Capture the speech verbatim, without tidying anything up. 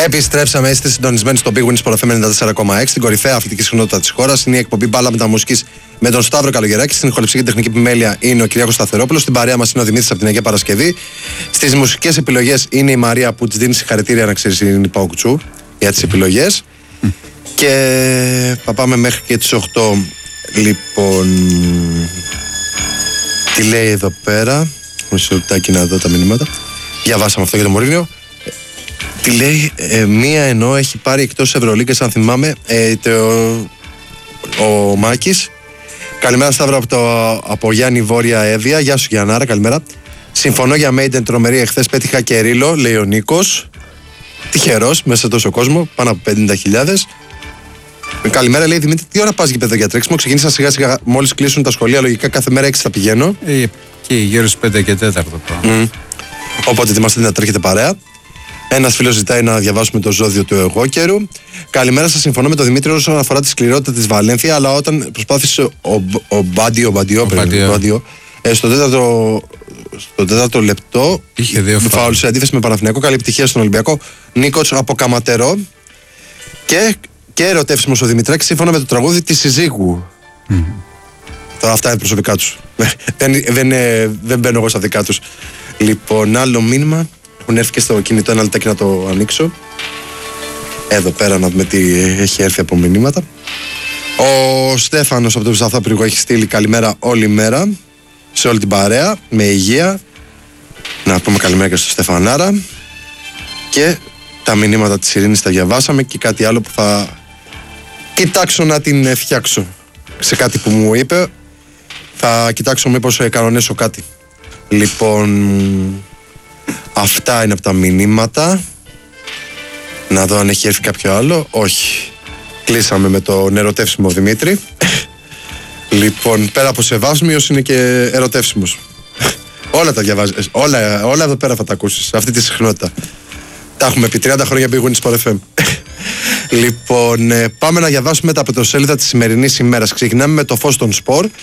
Επιστρέψαμε, είστε συντονισμένοι στο Big Win Sport εφ εμ ενενήντα τέσσερα κόμμα έξι, την κορυφαία αθλητική συχνότητα της χώρας. Είναι η εκπομπή Μπάλα Μεταμουσικής με τον Σταύρο Καλογεράκη. Στην ηχοληψία και τεχνική επιμέλεια είναι ο Κυριάκος Σταθερόπουλος. Στην παρέα μας είναι ο Δημήτρης από την Αγία Παρασκευή. Στις μουσικές επιλογές είναι η Μαρία που της δίνει συγχαρητήρια, να ξέρεις, είναι η Παουκτσού για τις επιλογές. Mm. Και θα πάμε μέχρι και τις οκτώ. Λοιπόν, τι λέει εδώ πέρα? Μισό λεπτάκι να δω τα μηνύματα. Διαβάσαμε αυτό για το Μωρίνιο. Τι λέει, ε, μία ενώ έχει πάρει εκτός Ευρωλίγκας, αν θυμάμαι, ε, το, ο Μάκης. Καλημέρα Σταύρο από, το, από Γιάννη Βόρεια Εύβοια. Γεια σου Γιαννάρα, καλημέρα. Συμφωνώ για Maiden τρομερή, εχθές πέτυχα και ρίλο, λέει ο Νίκος. Τυχερός, μέσα σε τόσο κόσμο, πάνω από πενήντα χιλιάδες. Καλημέρα, λέει Δημήτρη, τι ώρα πας γήπεδο για τρέξιμο? Ξεκίνησα σιγά σιγά, μόλις κλείσουν τα σχολεία, λογικά κάθε μέρα έξι θα πηγαίνω. Ε, και γύρω στις πέντε και τέταρτο. Mm. Οπότε ετοιμαστείτε να τρέχετε παρέα. Ένας φίλος ζητάει να διαβάσουμε το ζώδιο του εγώκερου. Καλημέρα σας, συμφωνώ με τον Δημήτρη όσον αφορά τη σκληρότητα της Βαλένθια, αλλά όταν προσπάθησε ο, ο Μπάντιο, ο Μπάντιο, Μπάντιο, ε, στο, τέταρτο, στο τέταρτο λεπτό, είχε δύο φάουλ σε αντίθεση με Παναθηναϊκό. Καλή επιτυχία στον Ολυμπιακό. Νίκος από Καματερό. Και, και ερωτεύσιμος ο Δημητράκης σύμφωνα με το τραγούδι της συζύγου. Mm. Τώρα αυτά είναι προσωπικά τους. δεν, δεν, δεν μπαίνω εγώ στα δικά τους. Λοιπόν, άλλο μήνυμα. Έχουν έρθει και στο κινητό, ένα λεπτάκι να το ανοίξω. Εδώ πέρα να δούμε τι έχει έρθει από μηνύματα. Ο Στέφανος από το Ψαθόπυργο έχει στείλει καλημέρα όλη μέρα σε όλη την παρέα, με υγεία. Να πούμε καλημέρα και στο Στεφανάρα. Και τα μηνύματα της Ειρήνης τα διαβάσαμε και κάτι άλλο που θα κοιτάξω να την φτιάξω. Σε κάτι που μου είπε θα κοιτάξω μήπως κανονίσω κάτι. Λοιπόν, αυτά είναι από τα μηνύματα. Να δω αν έχει έρθει κάποιο άλλο. Όχι. Κλείσαμε με τον ερωτεύσιμο Δημήτρη. Λοιπόν, πέρα από σεβάσμιος είναι και ερωτεύσιμος. Όλα τα διαβάζεις. Όλα, όλα εδώ πέρα θα τα ακούσεις. Αυτή τη συχνότητα. Τα έχουμε πει τριάντα χρόνια Big Win Sport εφ εμ. Λοιπόν, πάμε να διαβάσουμε τα πρωτοσέλιδα της σημερινής ημέρας. Ξεκινάμε με το φως των σπορ.